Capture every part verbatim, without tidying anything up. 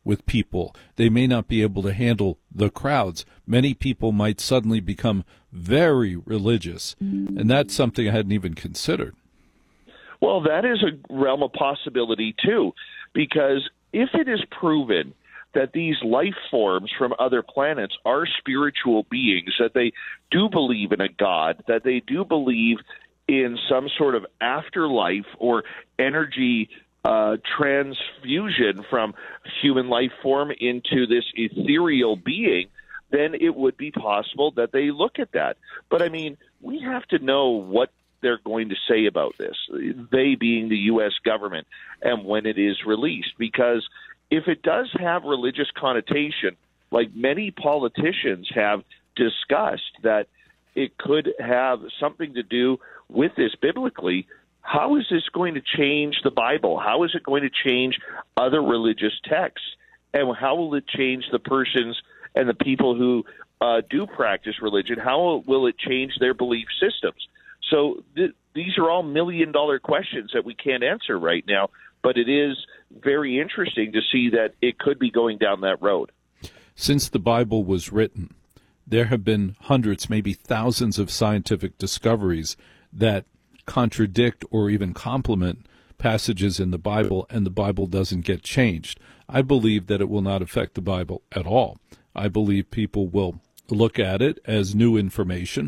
with people. They may not be able to handle the crowds. Many people might suddenly become very religious, and that's something I hadn't even considered. Well, that is a realm of possibility, too, because if it is proven that these life forms from other planets are spiritual beings, that they do believe in a God, that they do believe in some sort of afterlife or energy uh, transfusion from human life form into this ethereal being, then it would be possible that they look at that. But, I mean, we have to know what they're going to say about this, they being the U S government, and when it is released. Because if it does have religious connotation, like many politicians have discussed, that it could have something to do with this biblically, how is this going to change the Bible? How is it going to change other religious texts? And how will it change the persons and the people who uh, do practice religion? How will it change their belief systems? So th- these are all million-dollar questions that we can't answer right now, but it is very interesting to see that it could be going down that road. Since the Bible was written, there have been hundreds, maybe thousands of scientific discoveries that contradict or even complement passages in the Bible, and the Bible doesn't get changed. I believe that it will not affect the Bible at all. I believe people will look at it as new information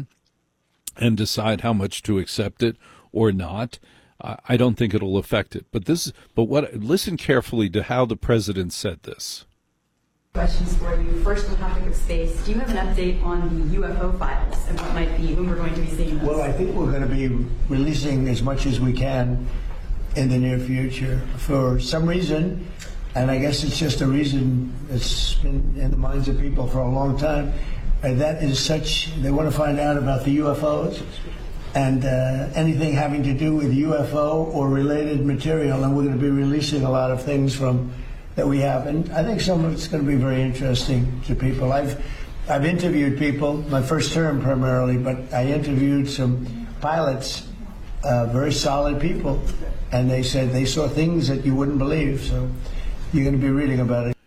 and decide how much to accept it or not. Uh, I don't think it'll affect it. But this, but what? Listen carefully to how the president said this. Questions for you. First, on the topic of space, do you have an update on the U F O files and what might be, when we're going to be seeing those? Well, I think we're going to be releasing as much as we can in the near future. For some reason, and I guess it's just a reason that's been in the minds of people for a long time, and that is such, they want to find out about the U F Os and uh, anything having to do with U F O or related material, and we're going to be releasing a lot of things from that we have, and I think some of it's going to be very interesting to people. I've I've interviewed people, my first term primarily, but I interviewed some pilots, uh, very solid people, and they said they saw things that you wouldn't believe, so you're going to be reading about it.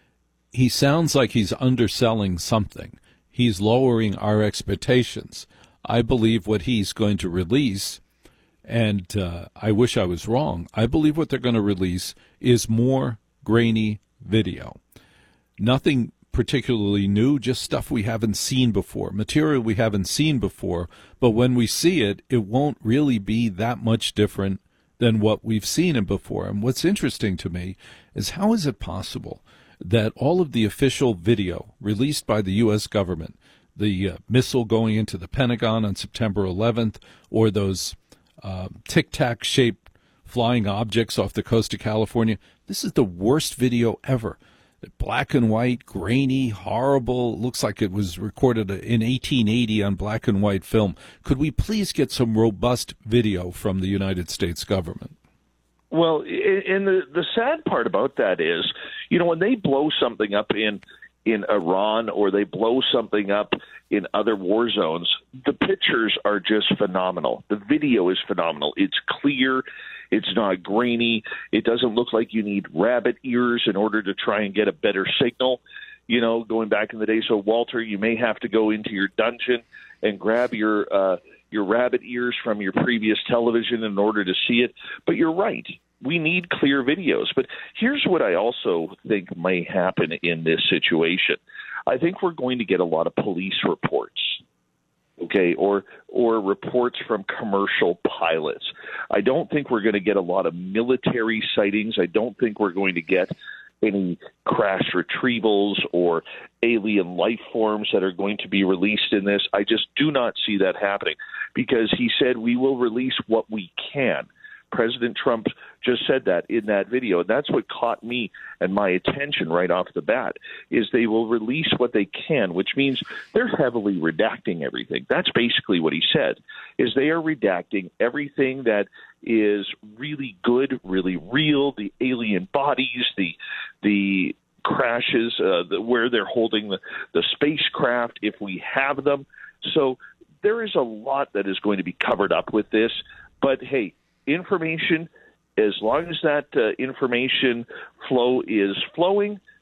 He sounds like he's underselling something. He's lowering our expectations. I believe what he's going to release, and uh, I wish I was wrong, I believe what they're going to release is more grainy video. Nothing particularly new, just stuff we haven't seen before, material we haven't seen before, but when we see it, it won't really be that much different than what we've seen it before. And what's interesting to me is how is it possible that all of the official video released by the U S government, the uh, missile going into the Pentagon on September eleventh, or those uh, tic-tac-shaped flying objects off the coast of California, this is the worst video ever. Black and white, grainy, horrible. Looks like it was recorded in eighteen eighty on black and white film. Could we please get some robust video from the United States government? Well, and the, the sad part about that is, you know, when they blow something up in in Iran or they blow something up in other war zones, the pictures are just phenomenal. The video is phenomenal. It's clear. It's not grainy. It doesn't look like you need rabbit ears in order to try and get a better signal, you know, going back in the day. So, Walter, you may have to go into your dungeon and grab your uh, your rabbit ears from your previous television in order to see it. But you're right. We need clear videos. But here's what I also think may happen in this situation. I think we're going to get a lot of police reports. Okay, or or reports from commercial pilots. I don't think we're going to get a lot of military sightings. I don't think we're going to get any crash retrievals or alien life forms that are going to be released in this. I just do not see that happening because he said we will release what we can. President Trump just said that in that video, and that's what caught me and my attention right off the bat, is they will release what they can, which means they're heavily redacting everything. That's basically what he said, is they are redacting everything that is really good, really real, the alien bodies, the the crashes, uh, the, where they're holding the, the spacecraft, if we have them. So there is a lot that is going to be covered up with this, but hey, information, as long as that uh, information flow is flowing,